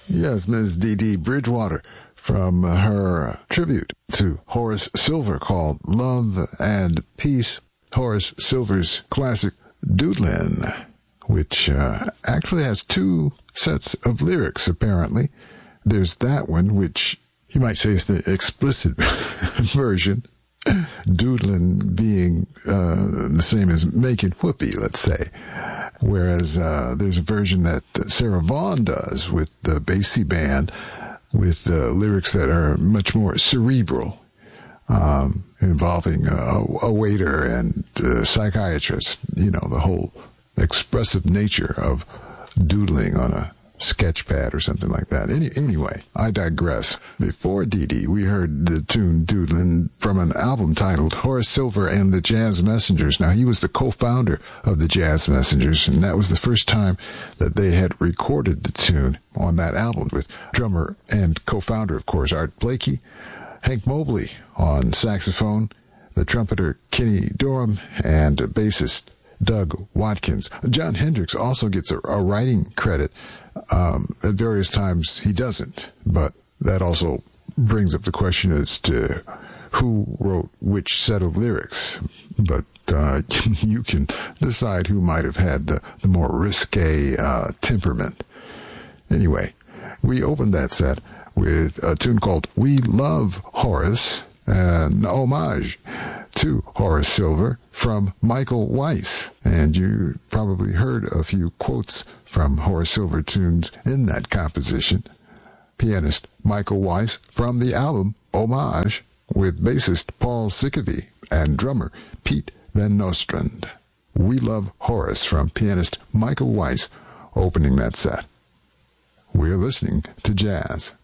Yes, Ms. Dee Dee Bridgewater from her tribute to Horace Silver called Love and Peace. Horace Silver's classic Doodlin', which actually has two sets of lyrics, apparently. There's that one, which you might say is the explicit version, doodlin' being the same as making whoopee, let's say. Whereas there's a version that Sarah Vaughan does with the Basie Band with lyrics that are much more cerebral, involving a waiter and a psychiatrist, you know, the whole expressive nature of doodling on a sketch pad or something like that. Anyway, I digress. Before Dee Dee, we heard the tune Doodlin' from an album titled Horace Silver and the Jazz Messengers. Now, he was the co-founder of the Jazz Messengers, and that was the first time that they had recorded the tune on that album with drummer and co-founder, of course, Art Blakey, Hank Mobley on saxophone, the trumpeter Kenny Dorham, and bassist Doug Watkins. John Hendricks also gets a writing credit. At various times he doesn't, but that also brings up the question as to who wrote which set of lyrics. But you can decide who might have had the more risque temperament. Anyway, we opened that set with a tune called We Love Horace, an homage to Horace Silver from Michael Weiss. And you probably heard a few quotes from Horace Silver tunes in that composition. Pianist Michael Weiss from the album Homage with bassist Paul Sicovy and drummer Pete Van Nostrand. We Love Horace from pianist Michael Weiss opening that set. We're listening to jazz.